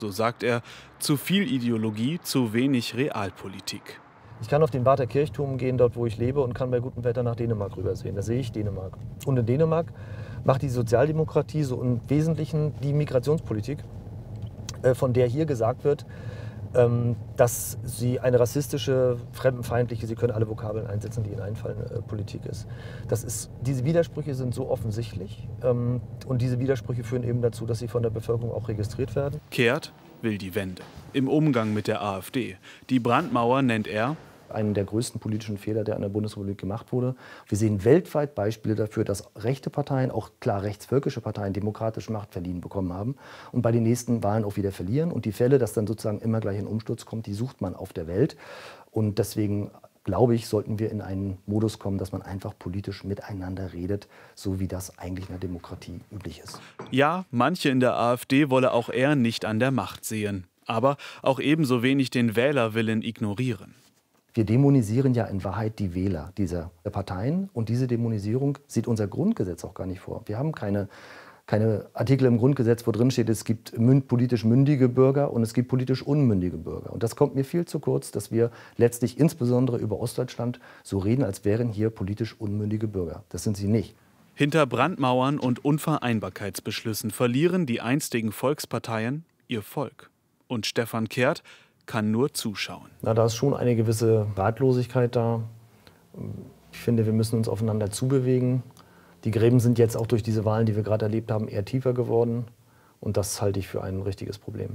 So sagt er, zu viel Ideologie, zu wenig Realpolitik. Ich kann auf den Barther Kirchturm gehen, dort wo ich lebe, und kann bei gutem Wetter nach Dänemark rübersehen. Da sehe ich Dänemark. Und in Dänemark macht die Sozialdemokratie so im Wesentlichen die Migrationspolitik, von der hier gesagt wird, dass sie eine rassistische, fremdenfeindliche, Sie können alle Vokabeln einsetzen, die Ihnen einfallen, Politik ist. Diese Widersprüche sind so offensichtlich, und diese Widersprüche führen eben dazu, dass sie von der Bevölkerung auch registriert werden. Kehrt will die Wende im Umgang mit der AfD. Die Brandmauer nennt er einen der größten politischen Fehler, der an der Bundesrepublik gemacht wurde. Wir sehen weltweit Beispiele dafür, dass rechte Parteien, auch klar rechtsvölkische Parteien, demokratische Macht verliehen bekommen haben und bei den nächsten Wahlen auch wieder verlieren. Und die Fälle, dass dann sozusagen immer gleich ein Umsturz kommt, die sucht man auf der Welt. Und deswegen, glaube ich, sollten wir in einen Modus kommen, dass man einfach politisch miteinander redet, so wie das eigentlich in der Demokratie üblich ist. Ja, manche in der AfD wolle auch er nicht an der Macht sehen, aber auch ebenso wenig den Wählerwillen ignorieren. Wir dämonisieren ja in Wahrheit die Wähler dieser Parteien, und diese Dämonisierung sieht unser Grundgesetz auch gar nicht vor. Wir haben keine Artikel im Grundgesetz, wo drin steht, es gibt politisch mündige Bürger und es gibt politisch unmündige Bürger. Und das kommt mir viel zu kurz, dass wir letztlich insbesondere über Ostdeutschland so reden, als wären hier politisch unmündige Bürger. Das sind sie nicht. Hinter Brandmauern und Unvereinbarkeitsbeschlüssen verlieren die einstigen Volksparteien ihr Volk. Und Stefan Kehrt kann nur zuschauen. Na, da ist schon eine gewisse Ratlosigkeit da. Ich finde, wir müssen uns aufeinander zubewegen. Die Gräben sind jetzt auch durch diese Wahlen, die wir gerade erlebt haben, eher tiefer geworden. Und das halte ich für ein richtiges Problem.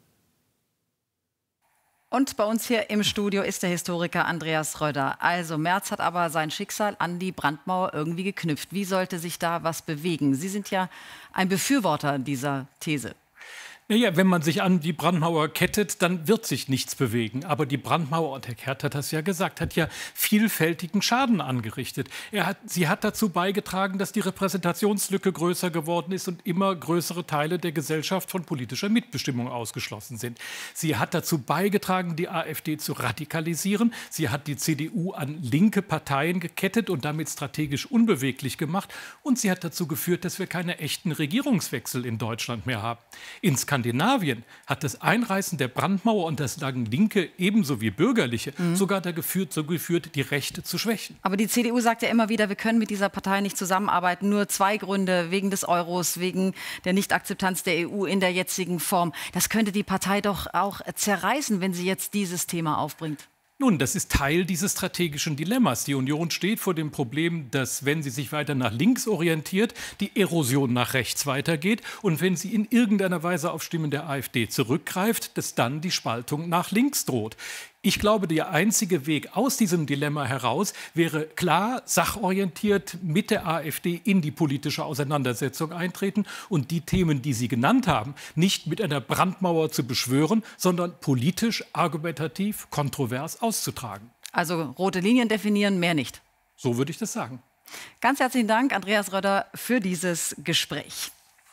Und bei uns hier im Studio ist der Historiker Andreas Röder. Also Merz hat aber sein Schicksal an die Brandmauer irgendwie geknüpft. Wie sollte sich da was bewegen? Sie sind ja ein Befürworter dieser These. Naja, wenn man sich an die Brandmauer kettet, dann wird sich nichts bewegen. Aber die Brandmauer, und Herr Kehrt hat das ja gesagt, hat ja vielfältigen Schaden angerichtet. Sie hat dazu beigetragen, dass die Repräsentationslücke größer geworden ist und immer größere Teile der Gesellschaft von politischer Mitbestimmung ausgeschlossen sind. Sie hat dazu beigetragen, die AfD zu radikalisieren. Sie hat die CDU an linke Parteien gekettet und damit strategisch unbeweglich gemacht. Und sie hat dazu geführt, dass wir keine echten Regierungswechsel in Deutschland mehr haben. In Skandinavien hat das Einreißen der Brandmauer und das sagen Linke ebenso wie Bürgerliche sogar dazu geführt, die Rechte zu schwächen. Aber die CDU sagt ja immer wieder, wir können mit dieser Partei nicht zusammenarbeiten. Nur zwei Gründe, wegen des Euros, wegen der Nichtakzeptanz der EU in der jetzigen Form. Das könnte die Partei doch auch zerreißen, wenn sie jetzt dieses Thema aufbringt. Nun, das ist Teil dieses strategischen Dilemmas. Die Union steht vor dem Problem, dass, wenn sie sich weiter nach links orientiert, die Erosion nach rechts weitergeht. Und wenn sie in irgendeiner Weise auf Stimmen der AfD zurückgreift, dass dann die Spaltung nach links droht. Ich glaube, der einzige Weg aus diesem Dilemma heraus wäre klar, sachorientiert mit der AfD in die politische Auseinandersetzung eintreten und die Themen, die Sie genannt haben, nicht mit einer Brandmauer zu beschwören, sondern politisch, argumentativ, kontrovers auszutragen. Also rote Linien definieren, mehr nicht. So würde ich das sagen. Ganz herzlichen Dank, Andreas Röder, für dieses Gespräch.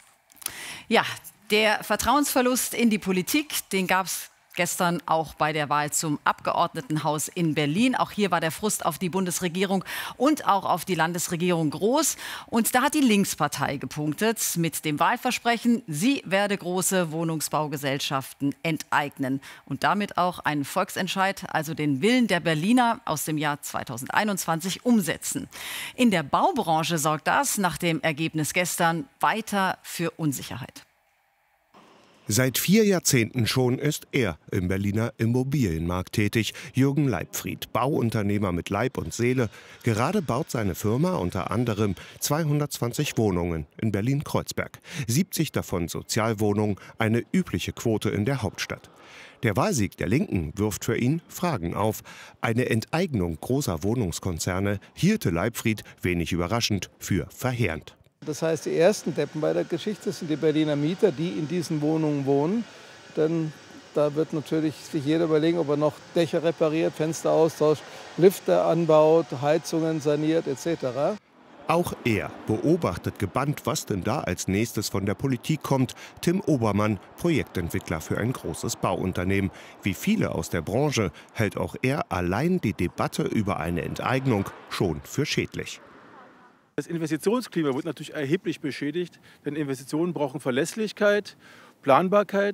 Ja, der Vertrauensverlust in die Politik, den gab es gestern auch bei der Wahl zum Abgeordnetenhaus in Berlin. Auch hier war der Frust auf die Bundesregierung und auch auf die Landesregierung groß. Und da hat die Linkspartei gepunktet mit dem Wahlversprechen, sie werde große Wohnungsbaugesellschaften enteignen. Und damit auch einen Volksentscheid, also den Willen der Berliner aus dem Jahr 2021 umsetzen. In der Baubranche sorgt das nach dem Ergebnis gestern weiter für Unsicherheit. Seit 4 Jahrzehnten schon ist er im Berliner Immobilienmarkt tätig. Jürgen Leibfried, Bauunternehmer mit Leib und Seele. Gerade baut seine Firma unter anderem 220 Wohnungen in Berlin-Kreuzberg. 70 davon Sozialwohnungen, eine übliche Quote in der Hauptstadt. Der Wahlsieg der Linken wirft für ihn Fragen auf. Eine Enteignung großer Wohnungskonzerne hielte Leibfried, wenig überraschend, für verheerend. Das heißt, die ersten Deppen bei der Geschichte sind die Berliner Mieter, die in diesen Wohnungen wohnen. Denn da wird natürlich sich jeder überlegen, ob er noch Dächer repariert, Fenster austauscht, Lüfter anbaut, Heizungen saniert etc. Auch er beobachtet gebannt, was denn da als nächstes von der Politik kommt. Tim Obermann, Projektentwickler für ein großes Bauunternehmen. Wie viele aus der Branche hält auch er allein die Debatte über eine Enteignung schon für schädlich. Das Investitionsklima wird natürlich erheblich beschädigt, denn Investitionen brauchen Verlässlichkeit, Planbarkeit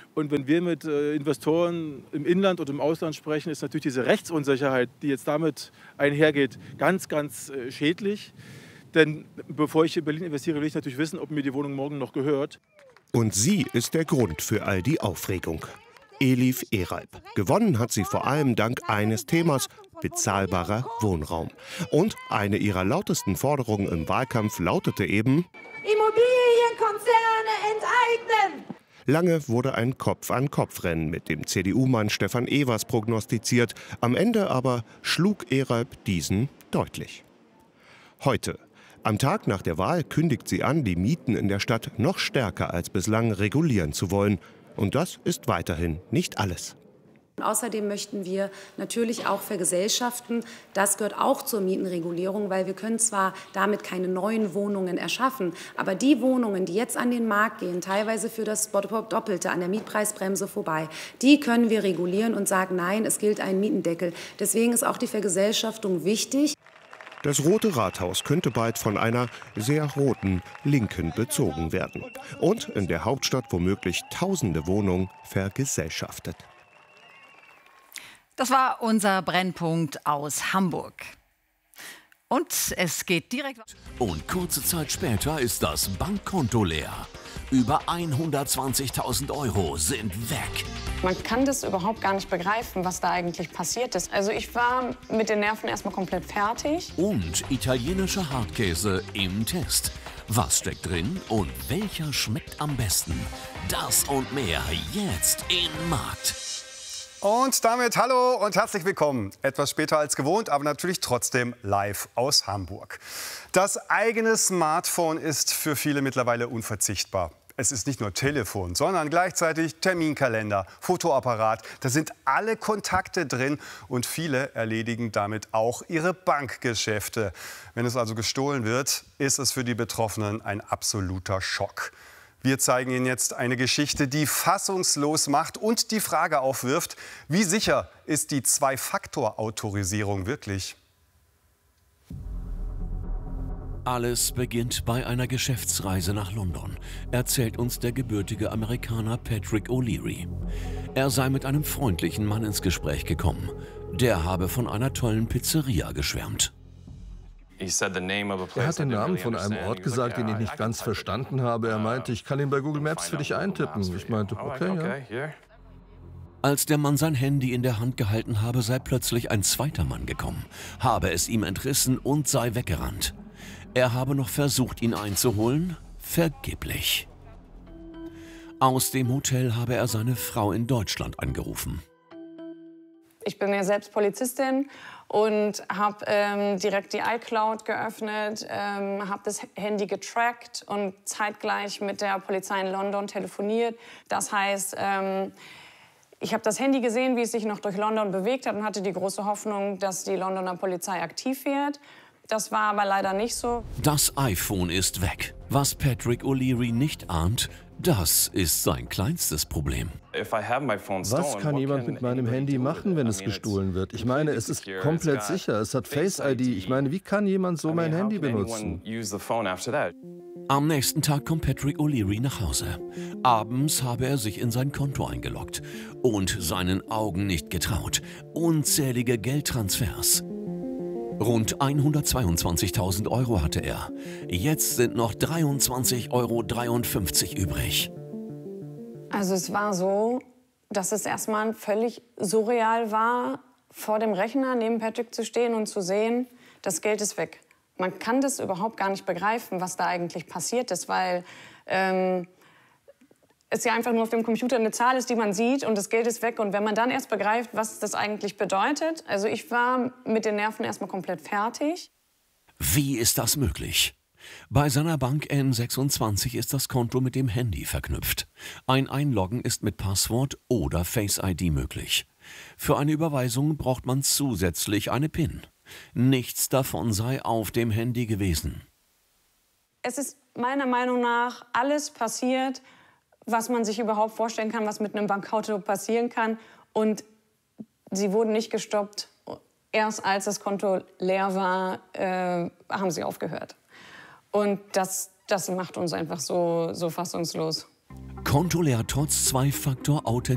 Und wenn wir mit Investoren im Inland und im Ausland sprechen, ist natürlich diese Rechtsunsicherheit, die jetzt damit einhergeht, ganz, ganz schädlich. Denn bevor ich in Berlin investiere, will ich natürlich wissen, ob mir die Wohnung morgen noch gehört. Und sie ist der Grund für all die Aufregung. Elif Eralp. Gewonnen hat sie vor allem dank eines Themas: bezahlbarer Wohnraum. Und eine ihrer lautesten Forderungen im Wahlkampf lautete eben: Immobilienkonzerne enteignen! Lange wurde ein Kopf-an-Kopf-Rennen mit dem CDU-Mann Stefan Evers prognostiziert. Am Ende aber schlug Eralp diesen deutlich. Heute, am Tag nach der Wahl, kündigt sie an, die Mieten in der Stadt noch stärker als bislang regulieren zu wollen. Und das ist weiterhin nicht alles. Außerdem möchten wir natürlich auch vergesellschaften. Das gehört auch zur Mietenregulierung, weil wir können zwar damit keine neuen Wohnungen erschaffen, aber die Wohnungen, die jetzt an den Markt gehen, teilweise für das Doppelte an der Mietpreisbremse vorbei, die können wir regulieren und sagen, nein, es gilt ein Mietendeckel. Deswegen ist auch die Vergesellschaftung wichtig. Das Rote Rathaus könnte bald von einer sehr roten Linken bezogen werden. Und in der Hauptstadt womöglich tausende Wohnungen vergesellschaftet. Das war unser Brennpunkt aus Hamburg. Und es geht direkt weiter. Und kurze Zeit später ist das Bankkonto leer. Über 120.000 Euro sind weg. Man kann das überhaupt gar nicht begreifen, was da eigentlich passiert ist. Also ich war mit den Nerven erstmal komplett fertig. Und italienischer Hartkäse im Test. Was steckt drin und welcher schmeckt am besten? Das und mehr jetzt in Markt. Und damit hallo und herzlich willkommen. Etwas später als gewohnt, aber natürlich trotzdem live aus Hamburg. Das eigene Smartphone ist für viele mittlerweile unverzichtbar. Es ist nicht nur Telefon, sondern gleichzeitig Terminkalender, Fotoapparat. Da sind alle Kontakte drin und viele erledigen damit auch ihre Bankgeschäfte. Wenn es also gestohlen wird, ist es für die Betroffenen ein absoluter Schock. Wir zeigen Ihnen jetzt eine Geschichte, die fassungslos macht und die Frage aufwirft: Wie sicher ist die Zwei-Faktor-Autorisierung wirklich? Alles beginnt bei einer Geschäftsreise nach London, erzählt uns der gebürtige Amerikaner Patrick O'Leary. Er sei mit einem freundlichen Mann ins Gespräch gekommen. Der habe von einer tollen Pizzeria geschwärmt. Er hat den Namen von einem Ort gesagt, den ich nicht ganz verstanden habe. Er meinte, ich kann ihn bei Google Maps für dich eintippen. Ich meinte, okay, ja. Als der Mann sein Handy in der Hand gehalten habe, sei plötzlich ein zweiter Mann gekommen, habe es ihm entrissen und sei weggerannt. Er habe noch versucht, ihn einzuholen, vergeblich. Aus dem Hotel habe er seine Frau in Deutschland angerufen. Ich bin ja selbst Polizistin und habe direkt die iCloud geöffnet, habe das Handy getrackt und zeitgleich mit der Polizei in London telefoniert. Das heißt, ich habe das Handy gesehen, wie es sich noch durch London bewegt hat und hatte die große Hoffnung, dass die Londoner Polizei aktiv wird. Das war aber leider nicht so. Das iPhone ist weg. Was Patrick O'Leary nicht ahnt, das ist sein kleinstes Problem. Was kann jemand mit meinem Handy machen, wenn es gestohlen wird? Ich meine, es ist komplett sicher. Es hat Face ID. Ich meine, wie kann jemand so mein Handy benutzen? Am nächsten Tag kommt Patrick O'Leary nach Hause. Abends habe er sich in sein Konto eingeloggt und seinen Augen nicht getraut. Unzählige Geldtransfers. Rund 122.000 Euro hatte er. Jetzt sind noch 23,53 Euro übrig. Also es war so, dass es erstmal völlig surreal war, vor dem Rechner neben Patrick zu stehen und zu sehen, das Geld ist weg. Man kann das überhaupt gar nicht begreifen, was da eigentlich passiert ist, weil es ja einfach nur auf dem Computer eine Zahl ist, die man sieht und das Geld ist weg. Und wenn man dann erst begreift, was das eigentlich bedeutet, also ich war mit den Nerven erstmal komplett fertig. Wie ist das möglich? Bei seiner Bank N26 ist das Konto mit dem Handy verknüpft. Ein Einloggen ist mit Passwort oder Face ID möglich. Für eine Überweisung braucht man zusätzlich eine PIN. Nichts davon sei auf dem Handy gewesen. Es ist meiner Meinung nach alles passiert, was man sich überhaupt vorstellen kann, was mit einem Bankauto passieren kann. Und sie wurden nicht gestoppt. Erst als das Konto leer war, haben sie aufgehört. Und das macht uns einfach so fassungslos. Konto leer trotz Zwei-Faktor-Authentifizierung.